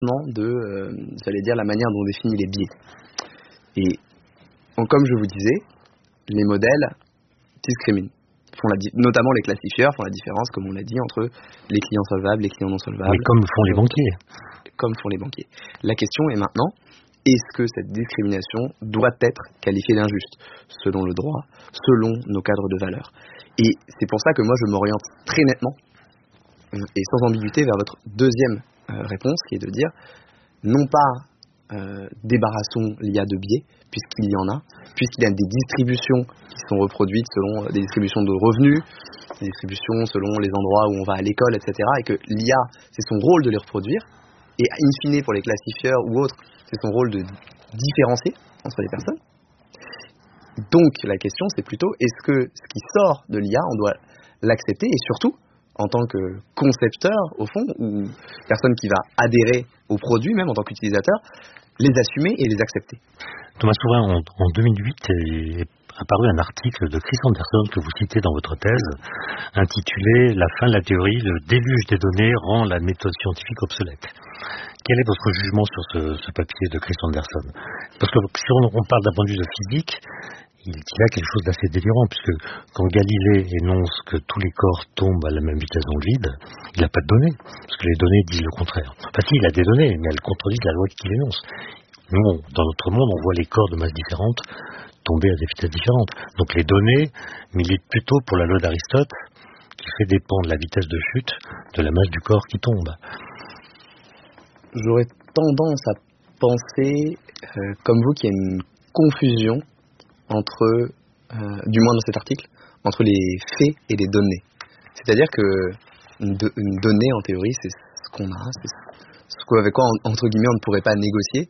de, j'allais dire, la manière dont on définit les biais. Et comme je vous disais, les modèles discriminent. Notamment les classifieurs font la différence, comme on l'a dit, entre les clients solvables, les clients non solvables. Mais comme font les banquiers. Comme font les banquiers. La question est maintenant, est-ce que cette discrimination doit être qualifiée d'injuste, selon le droit, selon nos cadres de valeurs? Et c'est pour ça que moi je m'oriente très nettement et sans ambiguïté vers votre deuxième réponse, qui est de dire, non pas débarrassons l'IA de biais, puisqu'il y en a, puisqu'il y a des distributions qui sont reproduites selon des distributions de revenus, des distributions selon les endroits où on va à l'école, etc., et que l'IA, c'est son rôle de les reproduire, et in fine pour les classifieurs ou autres, c'est son rôle de différencier entre les personnes. Donc la question c'est plutôt, est-ce que ce qui sort de l'IA, on doit l'accepter, et surtout, en tant que concepteur, au fond, ou personne qui va adhérer au produit, même en tant qu'utilisateur, les assumer et les accepter. Thomas Souverain, en 2008 est apparu un article de Chris Anderson que vous citez dans votre thèse, intitulé « La fin de la théorie, le déluge des données rend la méthode scientifique obsolète ». Quel est votre jugement sur ce papier de Chris Anderson? Parce que si on parle d'un point de vue de physique, il y a quelque chose d'assez délirant, puisque quand Galilée énonce que tous les corps tombent à la même vitesse dans le vide, il n'a pas de données, parce que les données disent le contraire. Enfin si, il a des données, mais elles contredisent la loi qu'il énonce. Nous, dans notre monde, on voit les corps de masse différentes tomber à des vitesses différentes. Donc les données militent plutôt pour la loi d'Aristote, qui fait dépendre la vitesse de chute de la masse du corps qui tombe. J'aurais tendance à penser, comme vous, qu'il y a une confusion entre, du moins dans cet article, entre les faits et les données. C'est-à-dire que une donnée, en théorie, c'est ce qu'on a, c'est ce avec quoi, entre guillemets, on ne pourrait pas négocier.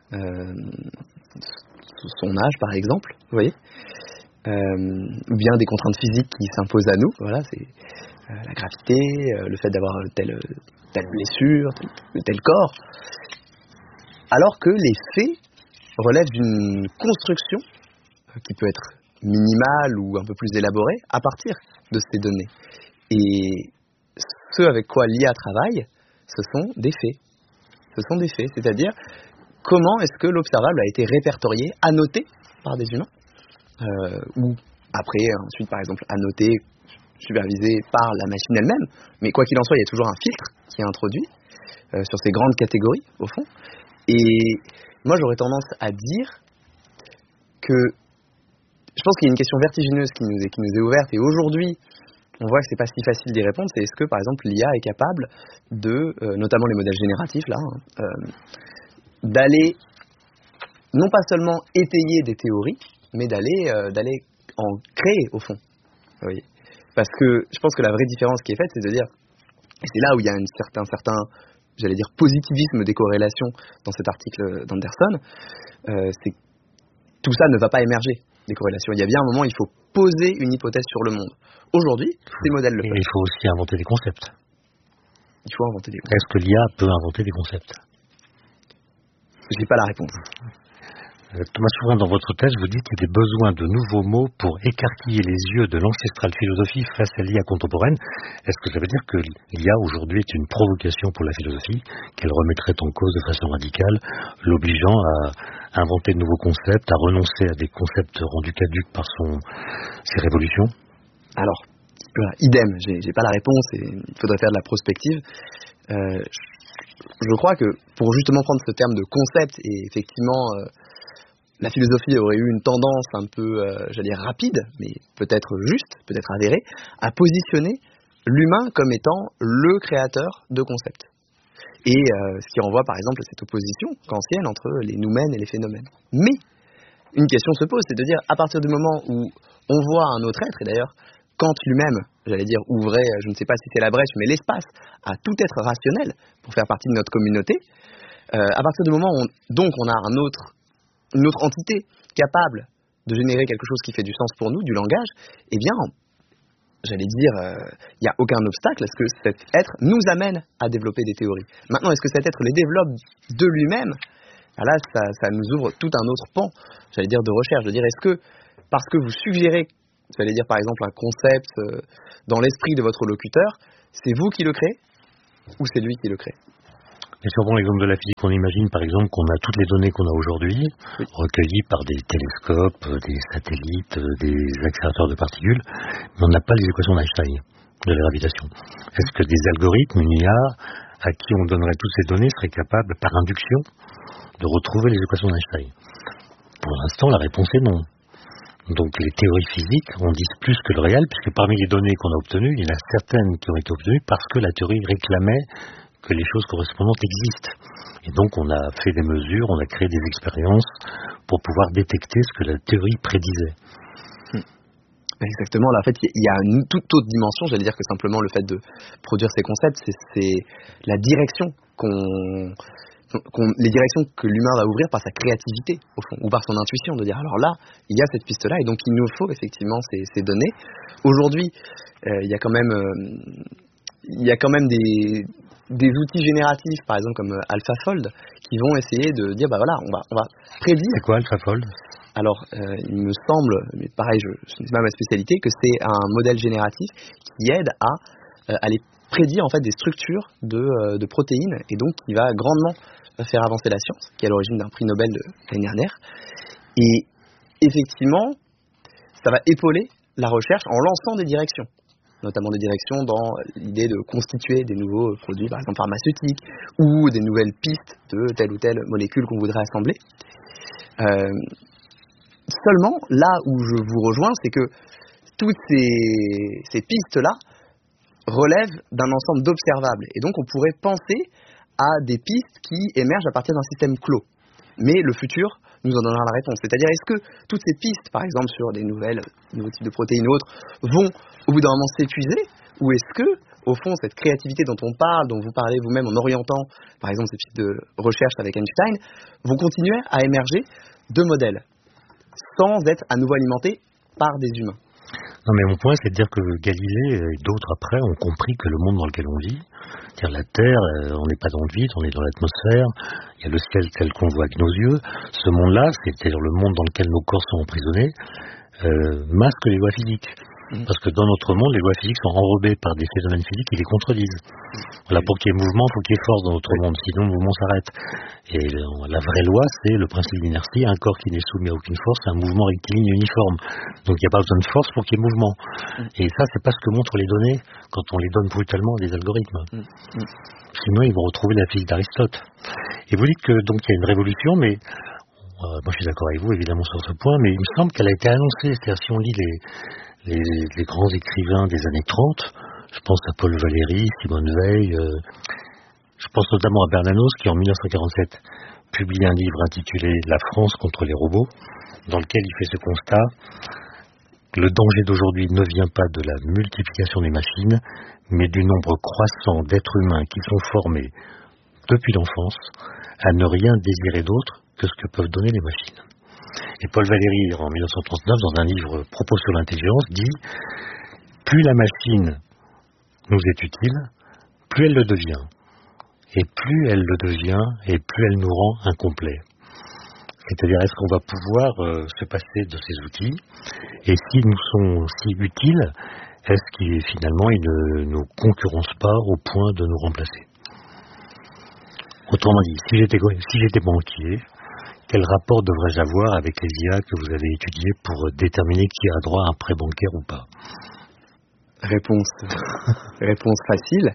Son âge, par exemple, vous voyez, ou bien des contraintes physiques qui s'imposent à nous. Voilà, c'est la gravité, le fait d'avoir telle blessure, tel corps. Alors que les faits relèvent d'une construction qui peut être minimale ou un peu plus élaborée à partir de ces données. Et ce avec quoi l'IA travaille, ce sont des faits. Ce sont des faits, c'est-à-dire comment est-ce que l'observable a été répertorié, annoté par des humains, ou après, ensuite, par exemple, annoté, supervisé par la machine elle-même. Mais quoi qu'il en soit, il y a toujours un filtre qui est introduit sur ces grandes catégories, au fond. Et moi, j'aurais tendance à dire que je pense qu'il y a une question vertigineuse qui nous est ouverte, et aujourd'hui, on voit que c'est pas si facile d'y répondre. C'est est-ce que, par exemple, l'IA est capable de, notamment les modèles génératifs, là, d'aller non pas seulement étayer des théories, mais d'aller en créer, au fond. Oui. Parce que je pense que la vraie différence qui est faite, c'est de dire, et c'est là où il y a un certain, j'allais dire, positivisme des corrélations dans cet article d'Anderson, c'est que tout ça ne va pas émerger, des corrélations. Il y a bien un moment, il faut poser une hypothèse sur le monde. Aujourd'hui, ces modèles le font. Et il faut aussi inventer des concepts. Il faut inventer des concepts. Est-ce que l'IA peut inventer des concepts? J'ai pas la réponse. Thomas Souverain, dans votre thèse, vous dites qu'il y a des besoins de nouveaux mots pour écarquiller les yeux de l'ancestrale philosophie face à l'IA contemporaine. Est-ce que ça veut dire que l'IA aujourd'hui est une provocation pour la philosophie, qu'elle remettrait en cause de façon radicale, l'obligeant à inventer de nouveaux concepts, à renoncer à des concepts rendus caducs par ses révolutions? Alors, voilà, idem, j'ai pas la réponse et il faudrait faire de la prospective. Je crois que pour justement prendre ce terme de concept, et effectivement, la philosophie aurait eu une tendance un peu, j'allais dire rapide, mais peut-être juste, peut-être avérée, à positionner l'humain comme étant le créateur de concepts. Et ce qui renvoie par exemple à cette opposition kantienne entre les noumènes et les phénomènes. Mais une question se pose, c'est de dire, à partir du moment où on voit un autre être, et d'ailleurs, Kant lui-même, j'allais dire, ouvrait, je ne sais pas si c'est la brèche, mais l'espace à tout être rationnel pour faire partie de notre communauté, à partir du moment où on a une autre entité capable de générer quelque chose qui fait du sens pour nous, du langage, eh bien, j'allais dire, il n'y a aucun obstacle à ce que cet être nous amène à développer des théories. Maintenant, est-ce que cet être les développe de lui-même? Là, ça nous ouvre tout un autre pan, j'allais dire, de recherche. De dire, est-ce que, parce que vous suggérez, j'allais dire, par exemple, un concept dans l'esprit de votre locuteur, c'est vous qui le créez ou c'est lui qui le crée? Et si on prend l'exemple de la physique, on imagine par exemple qu'on a toutes les données qu'on a aujourd'hui, Oui. recueillies par des télescopes, des satellites, des accélérateurs de particules, mais on n'a pas les équations d'Einstein de la gravitation. Est-ce que des algorithmes, une IA, à qui on donnerait toutes ces données, seraient capables, par induction, de retrouver les équations d'Einstein? Pour l'instant, la réponse est non. Donc les théories physiques en disent plus que le réel, puisque parmi les données qu'on a obtenues, il y en a certaines qui ont été obtenues parce que la théorie réclamait que les choses correspondantes existent. Et donc on a fait des mesures, on a créé des expériences pour pouvoir détecter ce que la théorie prédisait. Exactement, là en fait il y a une toute autre dimension, j'allais dire, que simplement le fait de produire ces concepts, c'est la direction les directions que l'humain va ouvrir par sa créativité, au fond, ou par son intuition, de dire alors là, il y a cette piste-là, et donc il nous faut effectivement ces données. Aujourd'hui, il y a quand même des outils génératifs, par exemple comme AlphaFold, qui vont essayer de dire bah voilà, on va prédire. C'est quoi AlphaFold? Alors, il me semble, mais pareil, ce n'est pas ma spécialité, que c'est un modèle génératif qui aide à aller prédire en fait des structures de protéines, et donc qui va grandement faire avancer la science, qui est à l'origine d'un prix Nobel de l'année dernière. Et effectivement, ça va épauler la recherche en lançant des directions, notamment des directions dans l'idée de constituer des nouveaux produits, par exemple pharmaceutiques, ou des nouvelles pistes de telle ou telle molécule qu'on voudrait assembler. Seulement, là où je vous rejoins, c'est que toutes ces pistes-là relèvent d'un ensemble d'observables. Et donc, on pourrait penser à des pistes qui émergent à partir d'un système clos. Mais le futur nous en donnera la réponse. C'est-à-dire, est-ce que toutes ces pistes, par exemple sur des nouveaux types de protéines ou autres, vont au bout d'un moment s'épuiser? Ou est-ce que, au fond, cette créativité dont on parle, dont vous parlez vous-même en orientant, par exemple, ces pistes de recherche avec Einstein, vont continuer à émerger de modèles, sans être à nouveau alimentés par des humains? Non, mais mon point, c'est de dire que Galilée et d'autres après ont compris que le monde dans lequel on vit, c'est-à-dire la Terre, on n'est pas dans le vide, on est dans l'atmosphère, il y a le ciel tel qu'on voit avec nos yeux. Ce monde-là, c'est-à-dire le monde dans lequel nos corps sont emprisonnés, masque les lois physiques. Parce que dans notre monde, les lois physiques sont enrobées par des phénomènes physiques qui les contredisent. Voilà, pour qu'il y ait mouvement, il faut qu'il y ait force dans notre monde, sinon le mouvement s'arrête. Et la vraie loi, c'est le principe d'inertie. Un corps qui n'est soumis à aucune force, c'est un mouvement rectiligne uniforme. Donc il n'y a pas besoin de force pour qu'il y ait mouvement. Et ça, c'est pas ce que montrent les données quand on les donne brutalement à des algorithmes. Sinon, ils vont retrouver la physique d'Aristote. Et vous dites que donc il y a une révolution, mais moi je suis d'accord avec vous évidemment sur ce point, mais il me semble qu'elle a été annoncée. C'est-à-dire si on lit les grands écrivains des années 30, je pense à Paul Valéry, Simone Veil, je pense notamment à Bernanos qui en 1947 publie un livre intitulé La France contre les robots, dans lequel il fait ce constat: le danger d'aujourd'hui ne vient pas de la multiplication des machines, mais du nombre croissant d'êtres humains qui sont formés depuis l'enfance à ne rien désirer d'autre que ce que peuvent donner les machines. Et Paul Valéry, en 1939, dans un livre Propos sur l'intelligence, dit: plus la machine nous est utile, plus elle le devient. Et plus elle le devient, et plus elle nous rend incomplets. C'est-à-dire, est-ce qu'on va pouvoir se passer de ces outils? Et s'ils nous sont si utiles, est-ce qu'ils finalement ils ne nous concurrencent pas au point de nous remplacer? Autrement dit, si j'étais banquier, quel rapport devrais-je avoir avec les IA que vous avez étudiés pour déterminer qui a droit à un prêt bancaire ou pas? Réponse facile.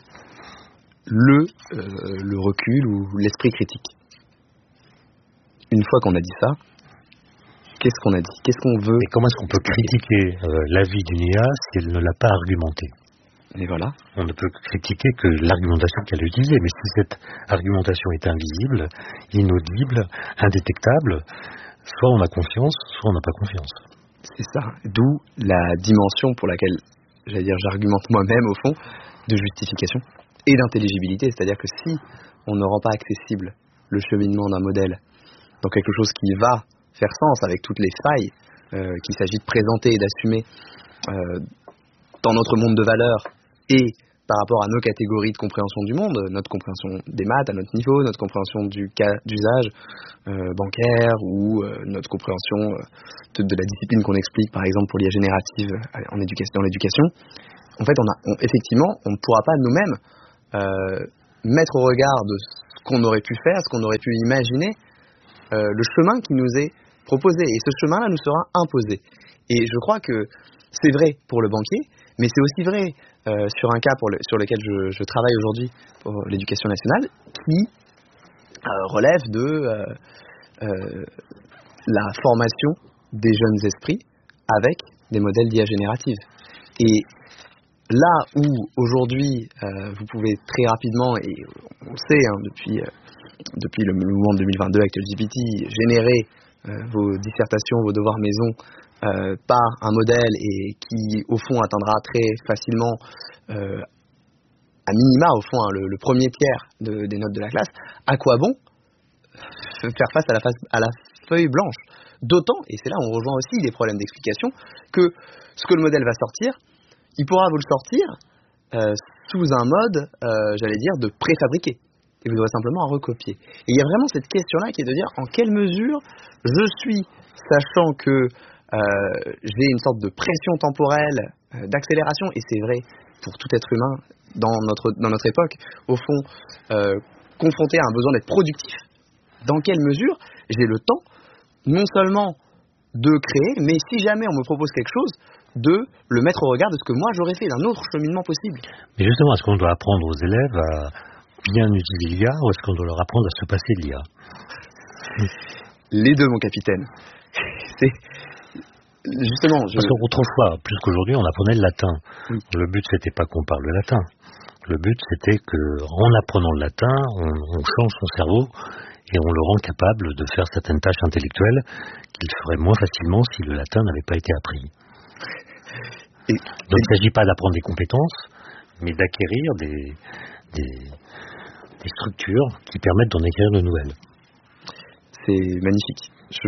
Le recul ou l'esprit critique. Une fois qu'on a dit ça, qu'est-ce qu'on a dit? Qu'est-ce qu'on veut? Et comment est-ce qu'on peut critiquer l'avis d'une IA si elle ne l'a pas argumenté? Et voilà. On ne peut critiquer que l'argumentation qu'elle a utilisée, mais si cette argumentation est invisible, inaudible, indétectable, soit on a confiance, soit on n'a pas confiance. C'est ça. D'où la dimension pour laquelle, j'argumente moi-même au fond, de justification et d'intelligibilité. C'est-à-dire que si on ne rend pas accessible le cheminement d'un modèle dans quelque chose qui va faire sens avec toutes les failles qu'il s'agit de présenter et d'assumer dans notre monde de valeurs et par rapport à nos catégories de compréhension du monde, notre compréhension des maths à notre niveau, notre compréhension du cas d'usage bancaire ou notre compréhension de la discipline qu'on explique par exemple pour l'IA générative dans l'éducation, en fait effectivement on ne pourra pas nous-mêmes mettre au regard de ce qu'on aurait pu faire, ce qu'on aurait pu imaginer, le chemin qui nous est proposé. Et ce chemin-là nous sera imposé. Et je crois que c'est vrai pour le banquier, mais c'est aussi vrai sur un cas sur lequel je travaille aujourd'hui pour l'éducation nationale, qui relève de la formation des jeunes esprits avec des modèles d'IA générative. Et là où aujourd'hui vous pouvez très rapidement, et on le sait depuis le mouvement de 2022 avec ChatGPT, générer vos dissertations, vos devoirs maison par un modèle et qui au fond atteindra très facilement à minima au fond le premier tiers des notes de la classe, à quoi bon faire face à la feuille blanche? D'autant, et c'est là où on rejoint aussi les problèmes d'explication, que ce que le modèle va sortir, il pourra vous le sortir sous un mode, j'allais dire, de préfabriqué. Et vous aurez simplement à recopier. Et il y a vraiment cette question-là qui est de dire en quelle mesure je suis, sachant que j'ai une sorte de pression temporelle, d'accélération, et c'est vrai pour tout être humain dans notre époque, au fond, confronté à un besoin d'être productif, dans quelle mesure j'ai le temps, non seulement de créer, mais si jamais on me propose quelque chose, de le mettre au regard de ce que moi j'aurais fait, d'un autre cheminement possible. Mais justement, est-ce qu'on doit apprendre aux élèves à bien utiliser l'IA, ou est-ce qu'on doit leur apprendre à se passer de l'IA? Les deux, mon capitaine. C'est justement... Parce qu'autrefois, plus qu'aujourd'hui, on apprenait le latin. Oui. Le but, c'était pas qu'on parle le latin. Le but, c'était qu'en apprenant le latin, on change son cerveau et on le rend capable de faire certaines tâches intellectuelles qu'il ferait moins facilement si le latin n'avait pas été appris. Donc il ne s'agit pas d'apprendre des compétences, mais d'acquérir des structures qui permettent d'en acquérir de nouvelles. C'est magnifique.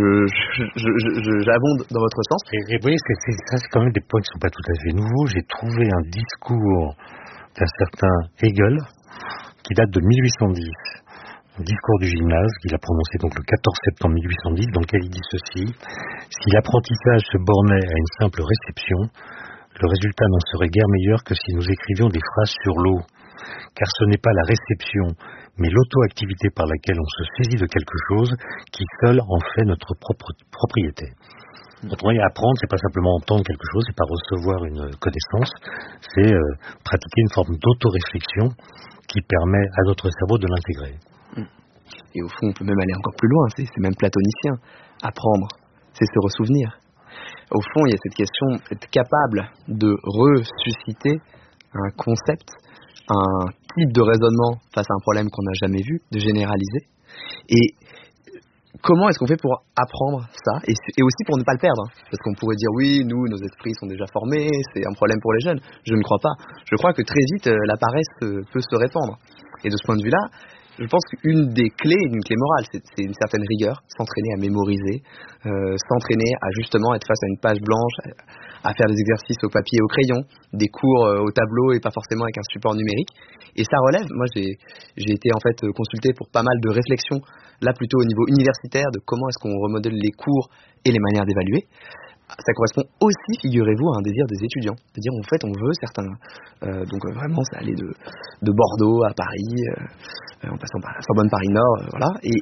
J'abonde dans votre sens. Et vous voyez, c'est quand même des points qui ne sont pas tout à fait nouveaux. J'ai trouvé un discours d'un certain Hegel qui date de 1810. Un discours du gymnase qu'il a prononcé donc le 14 septembre 1810, dans lequel il dit ceci: si l'apprentissage se bornait à une simple réception, le résultat n'en serait guère meilleur que si nous écrivions des phrases sur l'eau. Car ce n'est pas la réception, mais l'auto-activité par laquelle on se saisit de quelque chose qui seule en fait notre propre propriété. Autrement, apprendre, c'est pas simplement entendre quelque chose, c'est pas recevoir une connaissance, c'est pratiquer une forme d'auto-réflexion qui permet à notre cerveau de l'intégrer. Et au fond, on peut même aller encore plus loin, c'est même platonicien. Apprendre, c'est se ressouvenir. Au fond, il y a cette question d'être capable de ressusciter un concept, un type de raisonnement face à un problème qu'on n'a jamais vu, de généraliser. Et comment est-ce qu'on fait pour apprendre ça et aussi pour ne pas le perdre, hein? Parce qu'on pourrait dire, oui, nous, nos esprits sont déjà formés, c'est un problème pour les jeunes. Je ne crois pas. Je crois que très vite, la paresse peut se répandre. Et de ce point de vue-là, je pense qu'une des clés, une clé morale, c'est une certaine rigueur, s'entraîner à mémoriser, s'entraîner à justement être face à une page blanche, à faire des exercices au papier et au crayon, des cours au tableau et pas forcément avec un support numérique. Et ça relève, moi j'ai été en fait consulté pour pas mal de réflexions, là plutôt au niveau universitaire, de comment est-ce qu'on remodèle les cours et les manières d'évaluer. Ça correspond aussi, figurez-vous, à un désir des étudiants. De dire, en fait, on veut certains... donc vraiment, ça allait de Bordeaux à Paris, en passant par la Sorbonne Paris-Nord, voilà. Et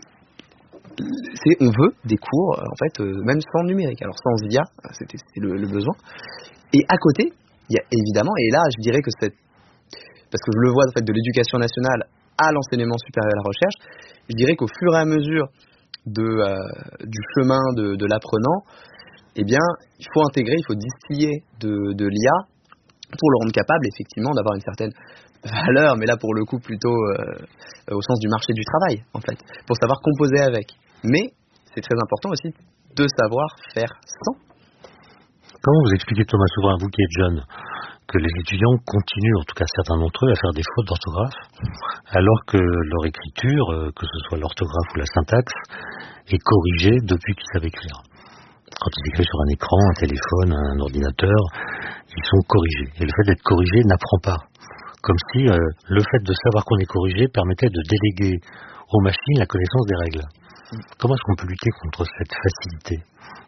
on veut des cours, en fait, même sans numérique. Alors sans IA, c'était le besoin. Et à côté, il y a évidemment, et là, je dirais que parce que je le vois, en fait, de l'éducation nationale à l'enseignement supérieur à la recherche, je dirais qu'au fur et à mesure du chemin de l'apprenant, eh bien, il faut intégrer, il faut distiller de l'IA pour le rendre capable, effectivement, d'avoir une certaine valeur, mais là, pour le coup, plutôt au sens du marché du travail, en fait, pour savoir composer avec. Mais c'est très important aussi de savoir faire sans. Comment vous expliquez, Thomas Souverain, vous qui êtes jeune, que les étudiants continuent, en tout cas certains d'entre eux, à faire des fautes d'orthographe, alors que leur écriture, que ce soit l'orthographe ou la syntaxe, est corrigée depuis qu'ils savent écrire? Quand ils écrivent sur un écran, un téléphone, un ordinateur, ils sont corrigés. Et le fait d'être corrigé n'apprend pas. Comme si le fait de savoir qu'on est corrigé permettait de déléguer aux machines la connaissance des règles. Comment est-ce qu'on peut lutter contre cette facilité?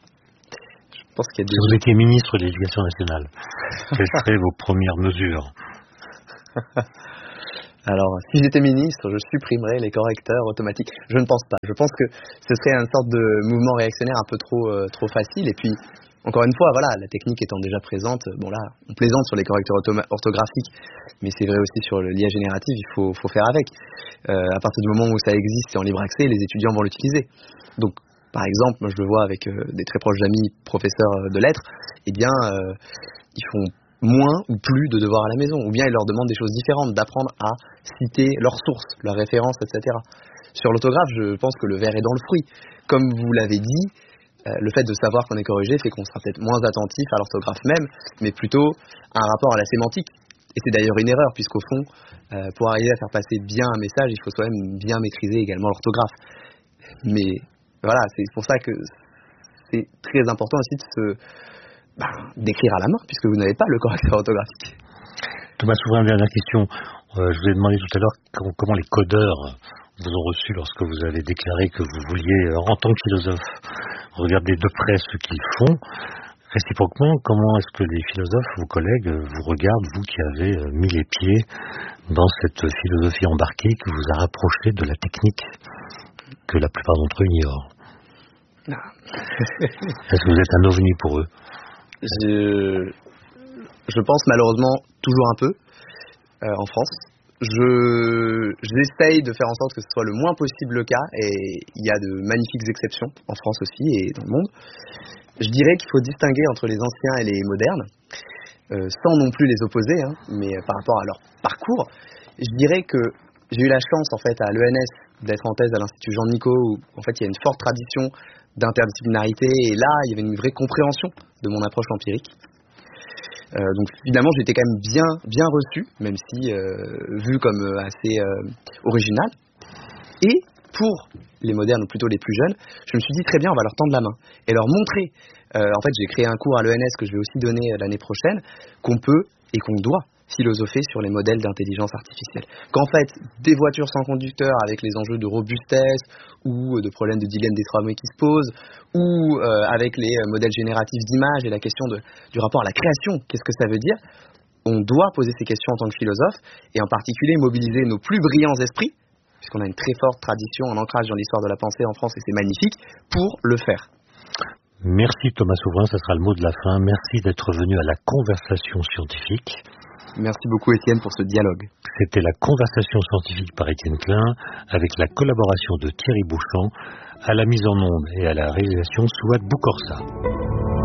Je pense qu'il y a Si vous étiez ministre de l'Éducation nationale, quelles seraient vos premières mesures? Alors, si j'étais ministre, je supprimerais les correcteurs automatiques. Je ne pense pas. Je pense que ce serait une sorte de mouvement réactionnaire un peu trop facile. Et puis, encore une fois, voilà, la technique étant déjà présente, bon là, on plaisante sur les correcteurs orthographiques, mais c'est vrai aussi sur l'IA générative, il faut faire avec. À partir du moment où ça existe et en libre accès, les étudiants vont l'utiliser. Donc, par exemple, moi je le vois avec des très proches amis professeurs de lettres, eh bien, ils font moins ou plus de devoirs à la maison, ou bien ils leur demandent des choses différentes, d'apprendre à citer leurs sources, leurs références, etc. Sur l'autographe, je pense que le verre est dans le fruit. Comme vous l'avez dit, le fait de savoir qu'on est corrigé fait qu'on sera peut-être moins attentif à l'orthographe même, mais plutôt à un rapport à la sémantique. Et c'est d'ailleurs une erreur, puisqu'au fond, pour arriver à faire passer bien un message, il faut quand même bien maîtriser également l'orthographe. Mais voilà, c'est pour ça que c'est très important aussi d'écrire à la main, puisque vous n'avez pas le correcteur orthographique. Thomas Souverain, dernière question. Je vous ai demandé tout à l'heure comment les codeurs vous ont reçu lorsque vous avez déclaré que vous vouliez, en tant que philosophe, regarder de près ce qu'ils font. Réciproquement, comment est-ce que les philosophes, vos collègues, vous regardent, vous qui avez mis les pieds dans cette philosophie embarquée qui vous a rapproché de la technique que la plupart d'entre eux ignorent? Est-ce que vous êtes un ovni pour eux? Je pense malheureusement toujours un peu en France. J'essaye de faire en sorte que ce soit le moins possible le cas, et il y a de magnifiques exceptions en France aussi et dans le monde. Je dirais qu'il faut distinguer entre les anciens et les modernes, sans non plus les opposer, hein, mais par rapport à leur parcours. Je dirais que j'ai eu la chance en fait à l'ENS d'être en thèse à l'Institut Jean Nicot, où en fait il y a une forte tradition d'interdisciplinarité, et là il y avait une vraie compréhension de mon approche empirique. Donc finalement j'étais quand même bien reçu, même si vu comme assez original. Et pour les modernes, ou plutôt les plus jeunes, je me suis dit très bien, on va leur tendre la main et leur montrer. En fait, j'ai créé un cours à l'ENS que je vais aussi donner l'année prochaine, qu'on peut et qu'on doit philosopher sur les modèles d'intelligence artificielle. Qu'en fait, des voitures sans conducteur avec les enjeux de robustesse ou de problèmes de dilemme des tramways qui se posent, ou avec les modèles génératifs d'images et la question du rapport à la création, qu'est-ce que ça veut dire? On doit poser ces questions en tant que philosophe, et en particulier mobiliser nos plus brillants esprits, puisqu'on a une très forte tradition en ancrage dans l'histoire de la pensée en France, et c'est magnifique, pour le faire. Merci Thomas Souverain, ça sera le mot de la fin. Merci d'être venu à la conversation scientifique. Merci beaucoup Étienne pour ce dialogue. C'était la conversation scientifique par Étienne Klein, avec la collaboration de Thierry Bouchant, à la mise en onde et à la réalisation Souad Boukorsa.